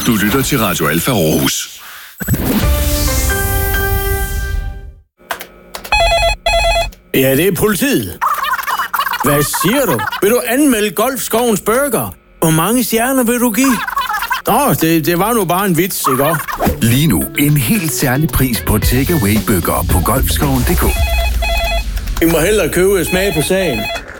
Du lytter til Radio Alfa Aarhus. Ja, det er politiet. Hvad siger du? Vil du anmelde Golfskovens Burger? Hvor mange stjerner vil du give? Det var nu bare en vits, ikke også? Lige nu en helt særlig pris på takeaway burger på golfskoven.dk. I må hellere købe smag på sagen.